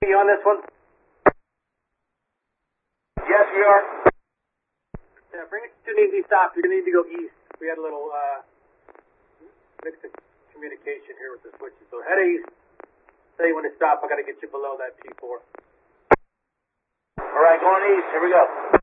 You on this one? Yes, we are. Yeah, bring it to an easy stop. You're going to need to go east. We had a little mix of communication here with the switches. So head east. Tell you when to stop. I got to get you below that T4. All right, going east. Here we go.